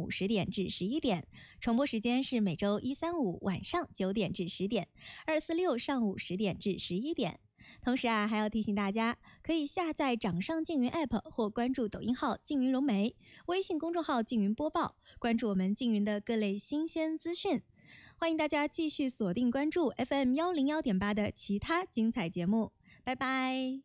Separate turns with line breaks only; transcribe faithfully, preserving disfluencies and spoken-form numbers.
午十点至十一点，重播时间是每周一、三、五晚上九点至十点，二、四、六上午十点至十一点。同时啊，还要提醒大家，可以下载掌上静云 App 或关注抖音号静云融媒、微信公众号静云播报，关注我们静云的各类新鲜资讯。欢迎大家继续锁定关注 F M 一零一点八的其他精彩节目，拜拜。